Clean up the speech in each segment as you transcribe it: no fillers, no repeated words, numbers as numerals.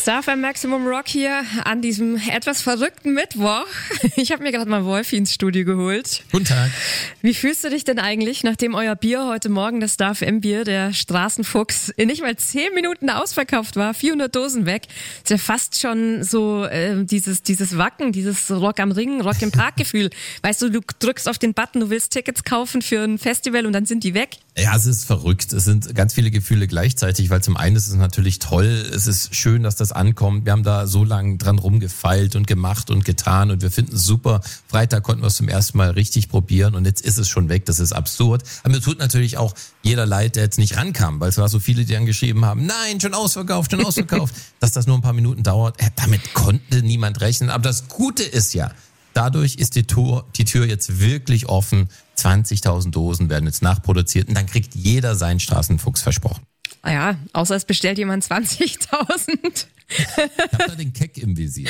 Star FM Maximum Rock hier an diesem etwas verrückten Mittwoch. Ich habe mir gerade mal Wolfi ins Studio geholt. Guten Tag. Wie fühlst du dich denn eigentlich, nachdem euer Bier heute Morgen, das Star FM Bier, der Straßenfuchs, in nicht mal 10 Minuten ausverkauft war, 400 Dosen weg? Ist ja fast schon so dieses Wacken, dieses Rock am Ring, Rock im Park Gefühl. Weißt du, du drückst auf den Button, du willst Tickets kaufen für ein Festival und dann sind die weg. Ja, es ist verrückt. Es sind ganz viele Gefühle gleichzeitig, weil zum einen ist es natürlich toll, es ist schön, dass das ankommt. Wir haben da so lange dran rumgefeilt und gemacht und getan und wir finden es super. Freitag konnten wir es zum ersten Mal richtig probieren und jetzt ist es schon weg. Das ist absurd. Aber mir tut natürlich auch jeder leid, der jetzt nicht rankam, weil es war so viele, die dann geschrieben haben, nein, schon ausverkauft. Dass das nur ein paar Minuten dauert, damit konnte niemand rechnen. Aber das Gute ist ja, dadurch ist die Tür jetzt wirklich offen. 20.000 Dosen werden jetzt nachproduziert und dann kriegt jeder seinen Straßenfuchs versprochen. Ja, außer es bestellt jemand 20.000. Ich habe da den Keck im Visier.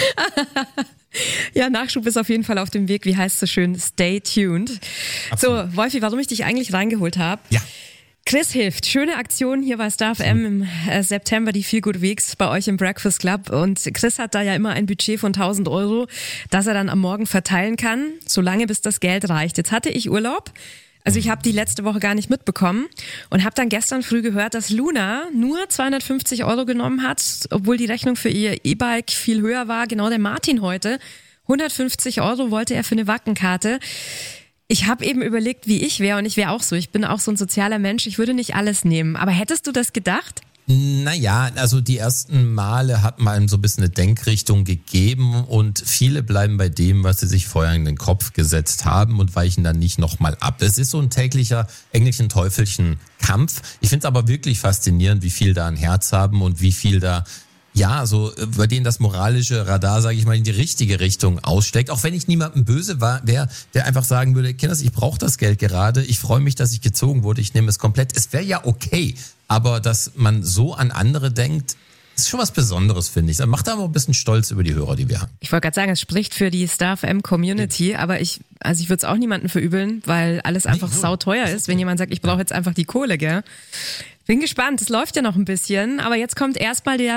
Ja, Nachschub ist auf jeden Fall auf dem Weg. Wie heißt es so schön? Stay tuned. Absolut. So, Wolfi, warum ich dich eigentlich reingeholt habe? Ja. Chris hilft. Schöne Aktion hier bei Star FM im September, die Feel Good Weeks bei euch im Breakfast Club. Und Chris hat da ja immer ein Budget von 1.000 Euro, das er dann am Morgen verteilen kann, solange bis das Geld reicht. Jetzt hatte ich Urlaub. Also ich habe die letzte Woche gar nicht mitbekommen und habe dann gestern früh gehört, dass Luna nur 250 Euro genommen hat, obwohl die Rechnung für ihr E-Bike viel höher war. Genau der Martin heute. 150 Euro wollte er für eine Wackenkarte. Ich habe eben überlegt, wie ich wäre und ich wäre auch so. Ich bin auch so ein sozialer Mensch. Ich würde nicht alles nehmen. Aber hättest du das gedacht? Naja, also die ersten Male hat man so ein bisschen eine Denkrichtung gegeben und viele bleiben bei dem, was sie sich vorher in den Kopf gesetzt haben und weichen dann nicht nochmal ab. Es ist so ein täglicher Engelchen-Teufelchen-Kampf. Ich finde es aber wirklich faszinierend, wie viel da ein Herz haben und wie viel da so bei denen das moralische Radar, sage ich mal, in die richtige Richtung aussteckt. Auch wenn ich niemandem böse wäre, der einfach sagen würde, Kinders, ich brauche das Geld gerade, ich freue mich, dass ich gezogen wurde, ich nehme es komplett. Es wäre ja okay, aber dass man so an andere denkt, ist schon was Besonderes, finde ich. Das macht aber ein bisschen stolz über die Hörer, die wir haben. Ich wollte gerade sagen, es spricht für die Star FM Community, aber ich würde es auch niemandem verüblen, weil alles einfach sauteuer ist, wenn jemand sagt, ich brauche jetzt einfach die Kohle, gell? Bin gespannt, es läuft ja noch ein bisschen, aber jetzt kommt erstmal der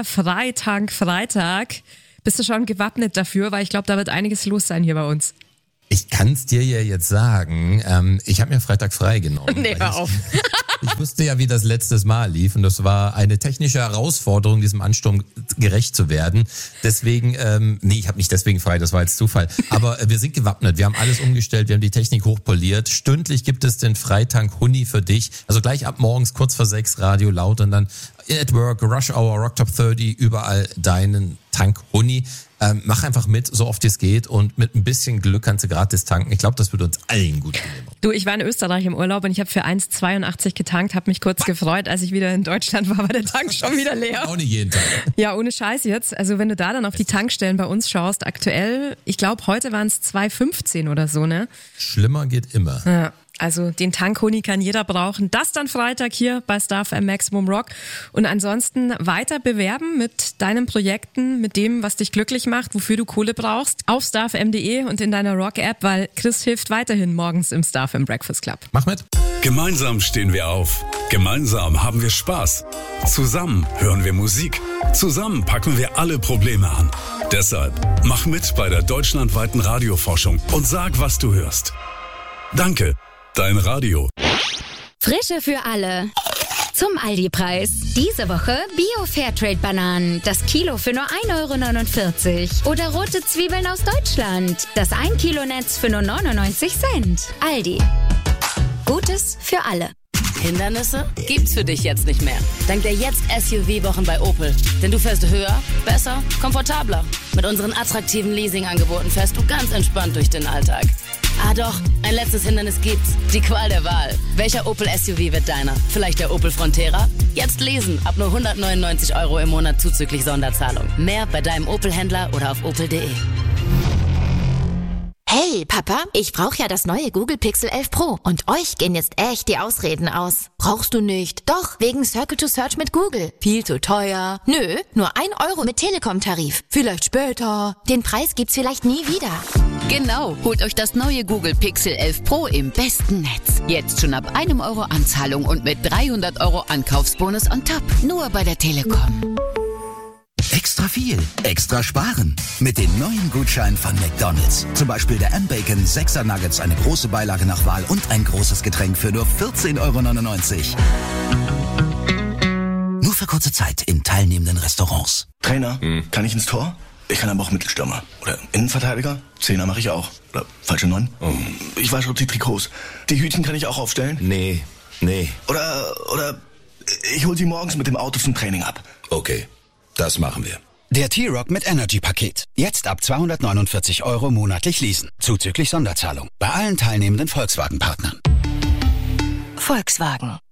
Freitag. Bist du schon gewappnet dafür? Weil ich glaube, da wird einiges los sein hier bei uns. Ich kann es dir ja jetzt sagen, ich habe mir Freitag frei genommen. Nee, hör auf. Ich wusste ja, wie das letztes Mal lief und das war eine technische Herausforderung, diesem Ansturm gerecht zu werden. Deswegen, ich habe nicht deswegen frei, das war jetzt Zufall. Aber wir sind gewappnet, wir haben alles umgestellt, wir haben die Technik hochpoliert. Stündlich gibt es den Freitank Huni für dich. Also gleich ab morgens, kurz vor 6, Radio laut und dann at Work, Rush Hour, Rock Top 30, überall deinen Tank Huni. Mach einfach mit, so oft es geht und mit ein bisschen Glück kannst du gratis tanken. Ich glaube, das wird uns allen gut tun. Du, ich war in Österreich im Urlaub und ich habe für 1,82 getankt, habe mich kurz gefreut, als ich wieder in Deutschland war der Tank schon wieder leer. Auch nicht jeden Tag. Ja, ohne Scheiß jetzt. Also wenn du da dann auf die Tankstellen bei uns schaust, aktuell, ich glaube, heute waren es 2,15 oder so, ne? Schlimmer geht immer. Ja. Also den Tank-Huni kann jeder brauchen. Das dann Freitag hier bei Star FM Maximum Rock. Und ansonsten weiter bewerben mit deinen Projekten, mit dem, was dich glücklich macht, wofür du Kohle brauchst, auf starfm.de und in deiner Rock-App, weil Chris hilft weiterhin morgens im Star FM Breakfast Club. Mach mit. Gemeinsam stehen wir auf. Gemeinsam haben wir Spaß. Zusammen hören wir Musik. Zusammen packen wir alle Probleme an. Deshalb mach mit bei der deutschlandweiten Radioforschung und sag, was du hörst. Danke. Dein Radio. Frische für alle. Zum Aldi-Preis. Diese Woche Bio-Fairtrade-Bananen. Das Kilo für nur 1,49 € Oder rote Zwiebeln aus Deutschland. Das 1 Kilo Netz für nur 99 Cent. Aldi. Gutes für alle. Hindernisse gibt's für dich jetzt nicht mehr. Dank der jetzt SUV-Wochen bei Opel. Denn du fährst höher, besser, komfortabler. Mit unseren attraktiven Leasing-Angeboten fährst du ganz entspannt durch den Alltag. Ah doch, ein letztes Hindernis gibt's. Die Qual der Wahl. Welcher Opel SUV wird deiner? Vielleicht der Opel Frontera? Jetzt lesen, ab nur 199 € im Monat zuzüglich Sonderzahlung. Mehr bei deinem Opel-Händler oder auf opel.de. Hey, Papa, ich brauche ja das neue Google Pixel 11 Pro und euch gehen jetzt echt die Ausreden aus. Brauchst du nicht? Doch, wegen Circle to Search mit Google. Viel zu teuer. Nö, nur 1 € mit Telekom-Tarif. Vielleicht später. Den Preis gibt's vielleicht nie wieder. Genau, holt euch das neue Google Pixel 11 Pro im besten Netz. Jetzt schon ab 1 € Anzahlung und mit 300 € Ankaufsbonus on top. Nur bei der Telekom. Extra viel, extra sparen. Mit den neuen Gutscheinen von McDonald's. Zum Beispiel der M-Bacon 6er Nuggets, eine große Beilage nach Wahl und ein großes Getränk für nur 14,99 €. Nur für kurze Zeit in teilnehmenden Restaurants. Trainer, kann ich ins Tor? Ich kann aber auch Mittelstürmer. Oder Innenverteidiger? Zehner mache ich auch. Oder falsche 9? Ich wasche die Trikots. Die Hütchen kann ich auch aufstellen? Nee. Oder ich hol sie morgens mit dem Auto zum Training ab. Okay, das machen wir. Der T-Rock mit Energy-Paket. Jetzt ab 249 € monatlich leasen. Zuzüglich Sonderzahlung. Bei allen teilnehmenden Volkswagen-Partnern. Volkswagen.